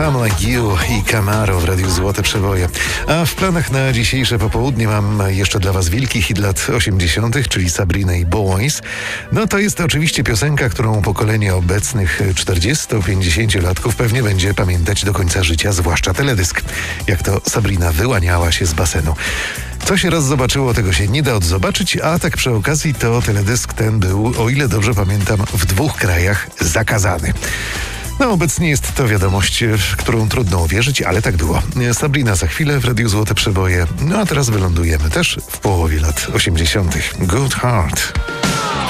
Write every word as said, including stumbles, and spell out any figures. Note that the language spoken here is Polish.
Some Like You i Camaro w Radiu Złote Przeboje. A w planach na dzisiejsze popołudnie mam jeszcze dla Was wielki hit lat osiemdziesiątych, czyli Sabrina i Boys. No to jest oczywiście piosenka, którą pokolenie obecnych czterdziesto-pięćdziesięciolatków pewnie będzie pamiętać do końca życia, zwłaszcza teledysk. Jak to Sabrina wyłaniała się z basenu. Co się raz zobaczyło, tego się nie da odzobaczyć, a tak przy okazji to teledysk ten był, o ile dobrze pamiętam, w dwóch krajach zakazany. No obecnie jest to wiadomość, w którą trudno uwierzyć, ale tak było. Sabrina za chwilę w Radiu Złote Przeboje, no a teraz wylądujemy też w połowie lat osiemdziesiątych. Good Heart.